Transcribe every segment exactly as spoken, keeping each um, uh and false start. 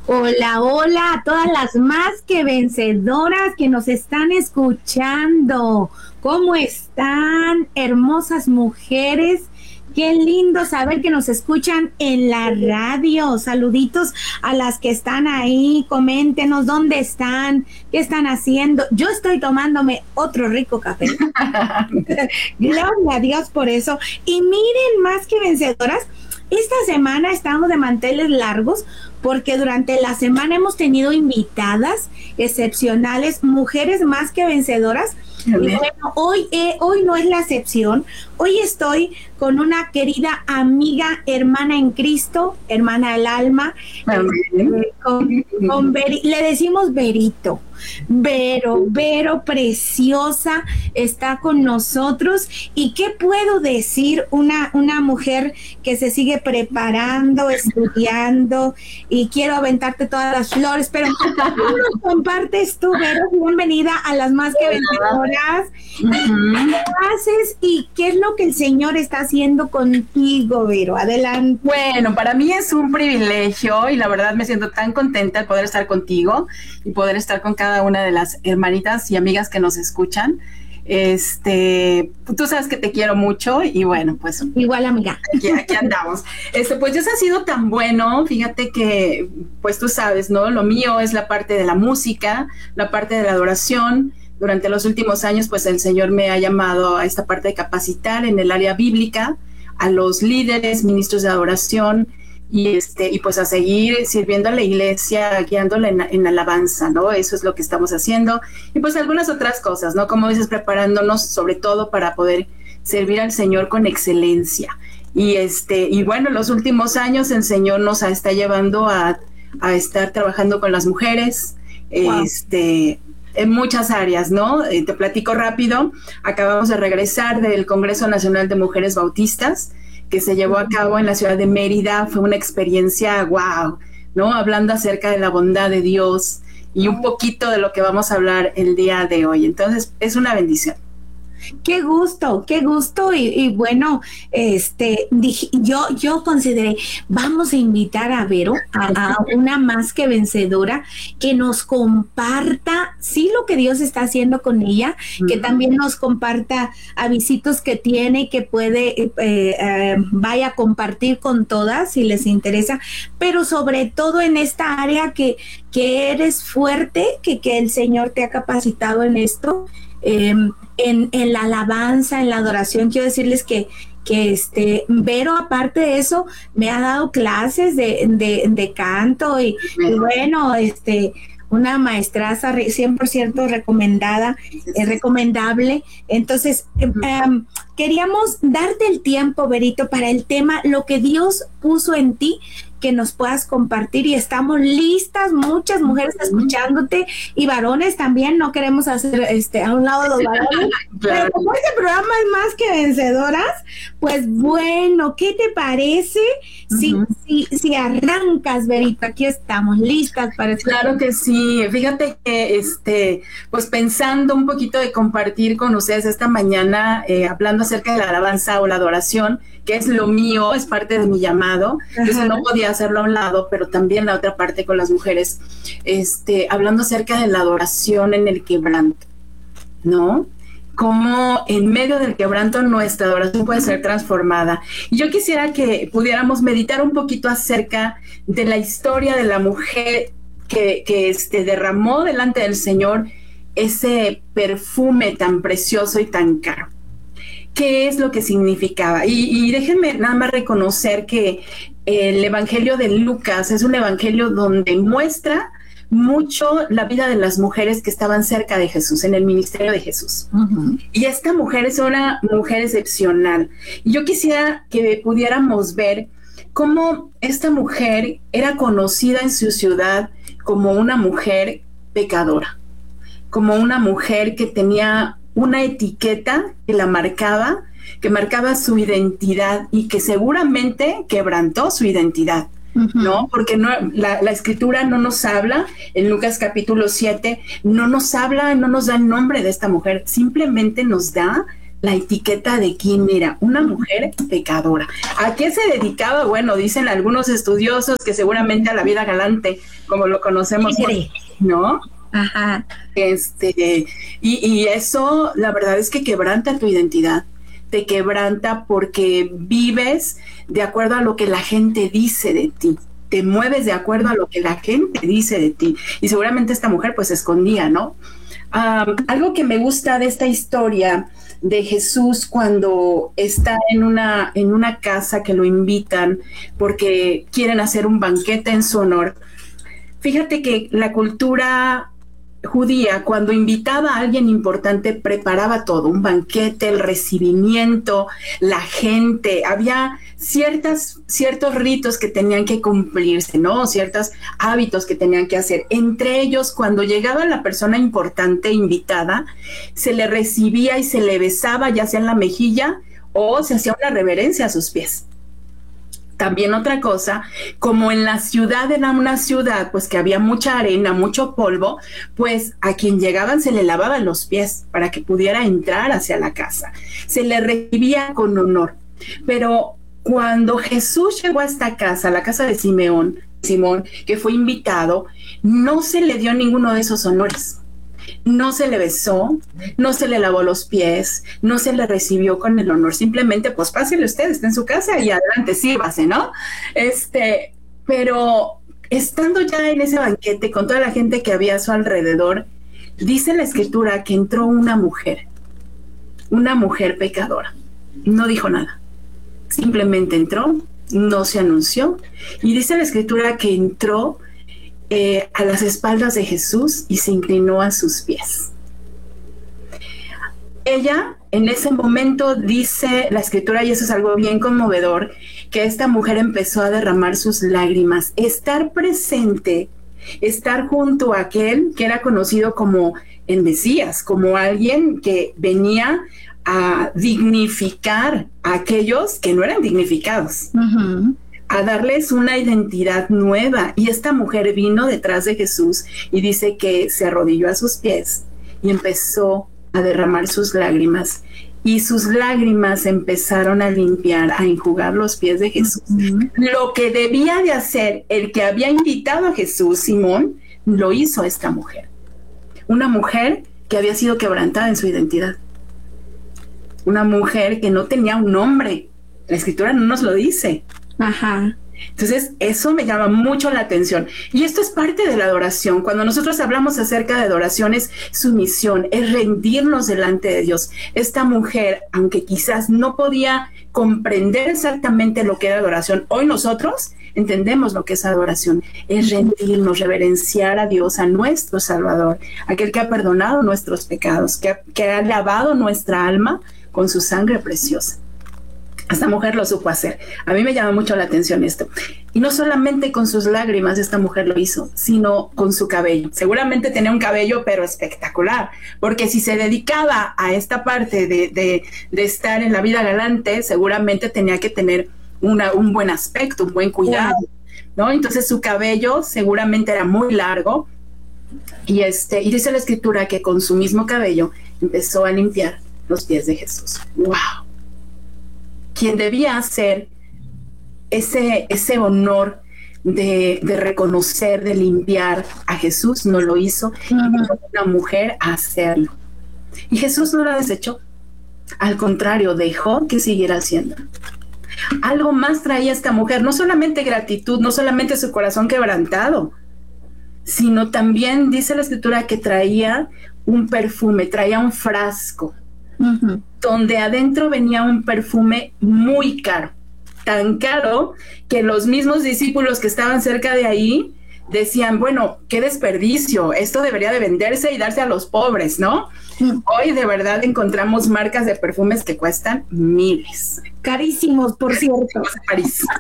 Hola, hola a todas las más que vencedoras que nos están escuchando. ¿Cómo están, hermosas mujeres? Qué lindo saber que nos escuchan en la radio. Saluditos a las que están ahí. Coméntenos dónde están, qué están haciendo. Yo estoy tomándome otro rico café. Gloria a Dios por eso. Y miren, más que vencedoras, esta semana estamos de manteles largos porque durante la semana hemos tenido invitadas excepcionales, mujeres más que vencedoras. Y bueno, hoy, eh, hoy no es la excepción. Hoy estoy con una querida amiga, hermana en Cristo, hermana del alma, eh, con, con Beri, le decimos Berito. Vero, Vero preciosa está con nosotros. ¿Y qué puedo decir? Una, una mujer que se sigue preparando, estudiando, y quiero aventarte todas las flores, pero ¿cómo nos compartes tú, Vero? Bienvenida a las más que vencedoras. Uh-huh. ¿Qué haces y qué es lo que el Señor está haciendo contigo, Vero? Adelante. Bueno, para mí es un privilegio y la verdad me siento tan contenta de poder estar contigo y poder estar con cada una de las hermanitas y amigas que nos escuchan. Este, tú sabes que te quiero mucho y bueno, pues igual, amiga. Aquí, aquí andamos. Este, pues Dios ha sido tan bueno, fíjate que, pues tú sabes, ¿no? Lo mío es la parte de la música, la parte de la adoración. Durante los últimos años, pues el Señor me ha llamado a esta parte de capacitar en el área bíblica a los líderes, ministros de adoración, y este y pues a seguir sirviendo a la iglesia, guiándola en, en alabanza, ¿no? Eso es lo que estamos haciendo, y pues algunas otras cosas, ¿no? Como dices, preparándonos sobre todo para poder servir al Señor con excelencia. Y este y bueno, los últimos años el Señor nos está llevando a, a estar trabajando con las mujeres, wow. este en muchas áreas, ¿no? Eh, te platico rápido. Acabamos de regresar del Congreso Nacional de Mujeres Bautistas, que se llevó a cabo en la ciudad de Mérida. Fue una experiencia wow, ¿no? Hablando acerca de la bondad de Dios y un poquito de lo que vamos a hablar el día de hoy. Entonces, es una bendición. Qué gusto, qué gusto. Y, y bueno, este, dije, yo, yo consideré, vamos a invitar a Vero, a, a una más que vencedora, que nos comparta, sí, lo que Dios está haciendo con ella, uh-huh. que también nos comparta avisitos que tiene, que puede, eh, eh, vaya a compartir con todas si les interesa, pero sobre todo en esta área que, que eres fuerte, que, que el Señor te ha capacitado en esto. Eh, en, en la alabanza, en la adoración. Quiero decirles que, que este, Vero, aparte de eso, me ha dado clases de, de, de canto y, y bueno, este, una maestraza cien por ciento recomendada, eh, recomendable. Entonces, eh, um, queríamos darte el tiempo, Verito, para el tema, lo que Dios puso en ti, que nos puedas compartir, y estamos listas, muchas mujeres escuchándote y varones también. No queremos hacer este a un lado los varones, claro. Pero como este programa es más que vencedoras, pues bueno, ¿qué te parece si, uh-huh. si, si arrancas, Verito? Aquí estamos listas para escuchar. Claro que sí. Fíjate que este, pues pensando un poquito de compartir con ustedes esta mañana, eh, hablando acerca de la alabanza o la adoración, que es lo mío, es parte de mi llamado. Entonces no podía hacerlo a un lado, pero también la otra parte con las mujeres, este, hablando acerca de la adoración en el quebranto, ¿no? Cómo en medio del quebranto nuestra adoración puede ser transformada. Y yo quisiera que pudiéramos meditar un poquito acerca de la historia de la mujer que, que este, derramó delante del Señor ese perfume tan precioso y tan caro. ¿Qué es lo que significaba? Y, y déjenme nada más reconocer que el Evangelio de Lucas es un evangelio donde muestra mucho la vida de las mujeres que estaban cerca de Jesús, en el ministerio de Jesús. Uh-huh. Y esta mujer es una mujer excepcional. Y yo quisiera que pudiéramos ver cómo esta mujer era conocida en su ciudad como una mujer pecadora, como una mujer que tenía una etiqueta que la marcaba, que marcaba su identidad y que seguramente quebrantó su identidad, uh-huh. ¿no? Porque no, la, la escritura no nos habla, en Lucas capítulo siete, no nos habla, no nos da el nombre de esta mujer, simplemente nos da la etiqueta de quién era, una mujer pecadora. ¿A qué se dedicaba? Bueno, dicen algunos estudiosos que seguramente a la vida galante, como lo conocemos, ¿no? Ajá. Este, y, y eso, la verdad es que quebranta tu identidad, te quebranta porque vives de acuerdo a lo que la gente dice de ti, te mueves de acuerdo a lo que la gente dice de ti, y seguramente esta mujer pues se escondía, ¿no? Um, algo que me gusta de esta historia de Jesús cuando está en una, en una casa que lo invitan porque quieren hacer un banquete en su honor. Fíjate que la cultura judía, cuando invitaba a alguien importante, preparaba todo, un banquete, el recibimiento, la gente, había ciertas, ciertos ritos que tenían que cumplirse, ¿no? Ciertos hábitos que tenían que hacer. Entre ellos, cuando llegaba la persona importante invitada, se le recibía y se le besaba, ya sea en la mejilla, o se hacía una reverencia a sus pies. También otra cosa, como en la ciudad era una ciudad, pues que había mucha arena, mucho polvo, pues a quien llegaban se le lavaban los pies para que pudiera entrar hacia la casa. Se le recibía con honor. Pero cuando Jesús llegó a esta casa, la casa de Simeón, Simón, que fue invitado, no se le dio ninguno de esos honores. No se le besó, no se le lavó los pies, no se le recibió con el honor, simplemente pues pásele usted, está en su casa y adelante, sírvase, ¿no? Este, pero estando ya en ese banquete con toda la gente que había a su alrededor, dice la escritura que entró una mujer, una mujer pecadora, no dijo nada, simplemente entró, no se anunció, y dice la escritura que entró Eh, a las espaldas de Jesús y se inclinó a sus pies. Ella, en ese momento, dice la escritura, y eso es algo bien conmovedor, que esta mujer empezó a derramar sus lágrimas. Estar presente, estar junto a aquel que era conocido como el Mesías, como alguien que venía a dignificar a aquellos que no eran dignificados. Uh-huh. A darles una identidad nueva. Y esta mujer vino detrás de Jesús y dice que se arrodilló a sus pies y empezó a derramar sus lágrimas. Y sus lágrimas empezaron a limpiar, a enjugar los pies de Jesús. Uh-huh. Lo que debía de hacer el que había invitado a Jesús, Simón, lo hizo esta mujer. Una mujer que había sido quebrantada en su identidad. Una mujer que no tenía un nombre. La escritura no nos lo dice. Ajá. Entonces, eso me llama mucho la atención. Y esto es parte de la adoración. Cuando nosotros hablamos acerca de adoración, es sumisión, es rendirnos delante de Dios. Esta mujer, aunque quizás no podía comprender exactamente lo que era adoración, hoy nosotros entendemos lo que es adoración. Es rendirnos, reverenciar a Dios, a nuestro Salvador, aquel que ha perdonado nuestros pecados, que ha, que ha lavado nuestra alma con su sangre preciosa. Esta mujer lo supo hacer. A mí me llama mucho la atención esto. Y no solamente con sus lágrimas esta mujer lo hizo, sino con su cabello. Seguramente tenía un cabello, pero espectacular, porque si se dedicaba a esta parte de, de, de estar en la vida galante, seguramente tenía que tener una, un buen aspecto, un buen cuidado, ¿no? Entonces su cabello seguramente era muy largo, y, este, y dice la escritura que con su mismo cabello empezó a limpiar los pies de Jesús. ¡Wow! Quien debía hacer ese, ese honor de, de reconocer, de limpiar a Jesús, no lo hizo. Uh-huh. Y una mujer a hacerlo. Y Jesús no la desechó. Al contrario, dejó que siguiera haciendo. Algo más traía esta mujer, no solamente gratitud, no solamente su corazón quebrantado, sino también dice la escritura que traía un perfume, traía un frasco. Uh-huh. Donde adentro venía un perfume muy caro, tan caro que los mismos discípulos que estaban cerca de ahí decían, bueno, qué desperdicio, esto debería de venderse y darse a los pobres, ¿no? Uh-huh. Hoy de verdad encontramos marcas de perfumes que cuestan miles. Carísimos, por cierto. Carísimos.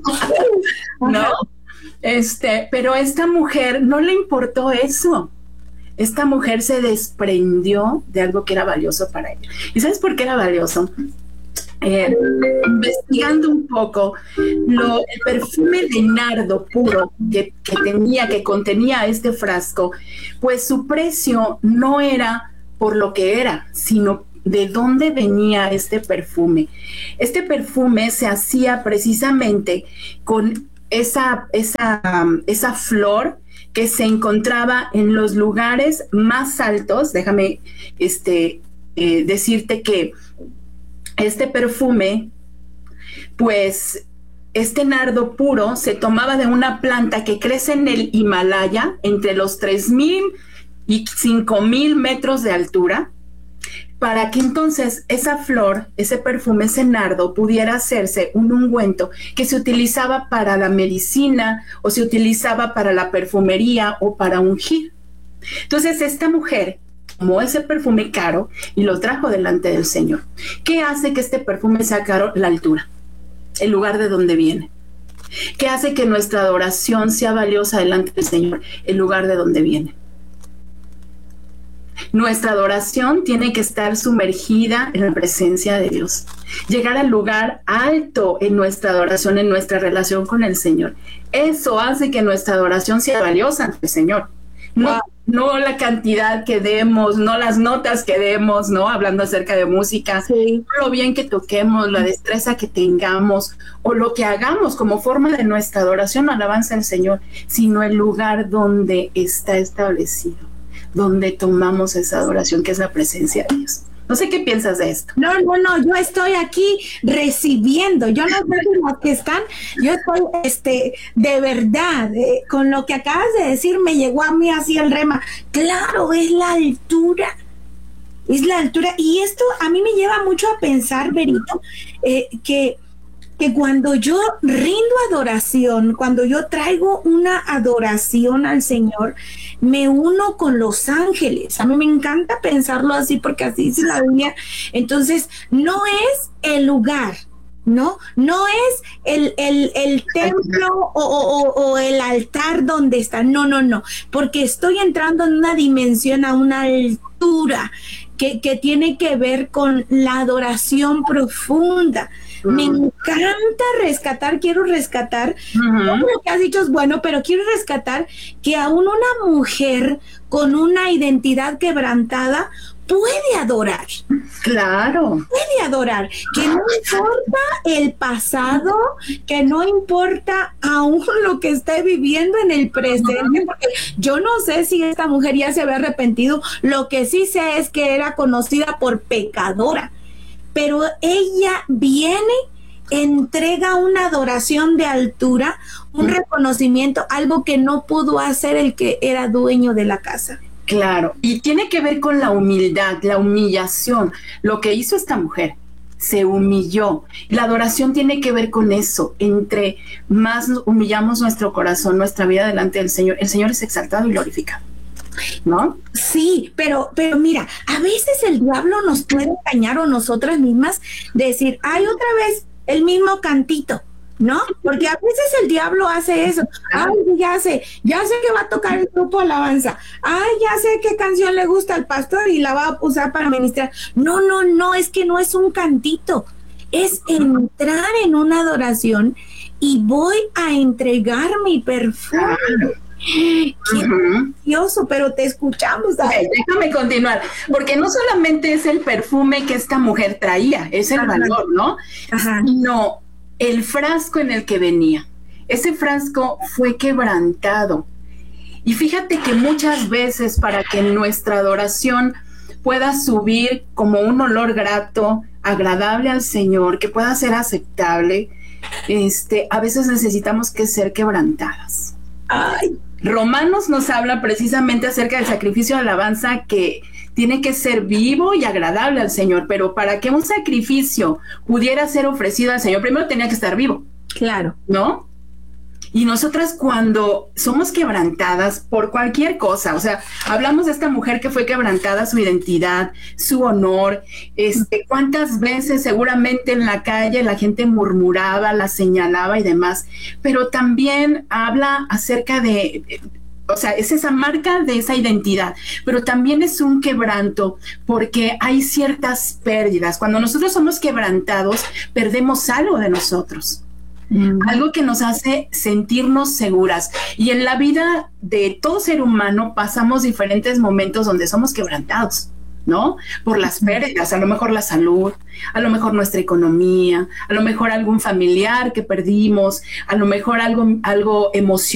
¿No? Este, pero a esta mujer no le importó eso. Esta mujer se desprendió de algo que era valioso para ella. ¿Y sabes por qué era valioso? Eh, investigando un poco, lo, el perfume de nardo puro que, que tenía, que contenía este frasco, pues su precio no era por lo que era, sino de dónde venía este perfume. Este perfume se hacía precisamente con esa, esa, um, esa flor que se encontraba en los lugares más altos. Déjame este, eh, decirte que este perfume, pues este nardo puro se tomaba de una planta que crece en el Himalaya entre los tres mil y cinco mil metros de altura, para que entonces esa flor, ese perfume, ese nardo pudiera hacerse un ungüento que se utilizaba para la medicina o se utilizaba para la perfumería o para ungir. Entonces esta mujer tomó ese perfume caro y lo trajo delante del Señor. ¿Qué hace que este perfume sea caro? La altura, el lugar de donde viene. ¿Qué hace que nuestra adoración sea valiosa delante del Señor? El lugar de donde viene. Nuestra adoración tiene que estar sumergida en la presencia de Dios. Llegar al lugar alto en nuestra adoración, en nuestra relación con el Señor. Eso hace que nuestra adoración sea valiosa ante el Señor. No, wow. no la cantidad que demos, no las notas que demos, ¿no? Hablando acerca de música, sí. No lo bien que toquemos, la destreza que tengamos o lo que hagamos como forma de nuestra adoración o alabanza al Señor, sino el lugar donde está establecido, donde tomamos esa adoración, que es la presencia de Dios. No sé qué piensas de esto. No, no, no, yo estoy aquí recibiendo, yo no sé los que están, yo estoy, este, de verdad, eh, con lo que acabas de decir, me llegó a mí así el rema. Claro, es la altura, es la altura, y esto a mí me lleva mucho a pensar, Berito, eh, que que cuando yo rindo adoración, cuando yo traigo una adoración al Señor, me uno con los ángeles. A mí me encanta pensarlo así porque así dice la Biblia. Entonces, no es el lugar, ¿no? No es el, el, el templo o, o, o el altar donde está. No, no, no. Porque estoy entrando en una dimensión, a una altura que, que tiene que ver con la adoración profunda. Me encanta rescatar, quiero rescatar, uh-huh. Todo lo que has dicho es bueno, pero quiero rescatar que aún una mujer con una identidad quebrantada puede adorar. Claro. Puede adorar, que no importa el pasado, que no importa aún lo que esté viviendo en el presente, porque yo no sé si esta mujer ya se había arrepentido, lo que sí sé es que era conocida por pecadora. Pero ella viene, entrega una adoración de altura, un reconocimiento, algo que no pudo hacer el que era dueño de la casa. Claro, y tiene que ver con la humildad, la humillación. Lo que hizo esta mujer, se humilló. La adoración tiene que ver con eso. Entre más humillamos nuestro corazón, nuestra vida delante del Señor, el Señor es exaltado y glorificado, ¿no? Sí, pero, pero mira, a veces el diablo nos puede engañar, o nosotras mismas decir, ay, otra vez el mismo cantito, ¿no? Porque a veces el diablo hace eso. Ay, ya sé, ya sé que va a tocar el grupo alabanza. Ay, ya sé qué canción le gusta al pastor y la va a usar para ministrar. No, no, no, es que no es un cantito. Es entrar en una adoración y voy a entregar mi perfume. Qué precioso, uh-huh. Pero te escuchamos. Okay, déjame continuar, porque no solamente es el perfume que esta mujer traía, es el Ajá. valor, ¿no? Ajá. Sino el frasco en el que venía. Ese frasco fue quebrantado. Y fíjate que muchas veces, para que nuestra adoración pueda subir como un olor grato, agradable al Señor, que pueda ser aceptable, este, a veces necesitamos que ser quebrantadas. Ay. Romanos nos habla precisamente acerca del sacrificio de alabanza, que tiene que ser vivo y agradable al Señor, pero para que un sacrificio pudiera ser ofrecido al Señor, primero tenía que estar vivo. Claro. ¿No? Y nosotras, cuando somos quebrantadas por cualquier cosa, o sea, hablamos de esta mujer que fue quebrantada su identidad, su honor, este, cuántas veces seguramente en la calle la gente murmuraba, la señalaba y demás, pero también habla acerca de, o sea, es esa marca de esa identidad, pero también es un quebranto porque hay ciertas pérdidas. Cuando nosotros somos quebrantados, perdemos algo de nosotros. Mm. Algo que nos hace sentirnos seguras. Y en la vida de todo ser humano pasamos diferentes momentos donde somos quebrantados, ¿no? Por las pérdidas, a lo mejor la salud, a lo mejor nuestra economía, a lo mejor algún familiar que perdimos, a lo mejor algo, algo emocional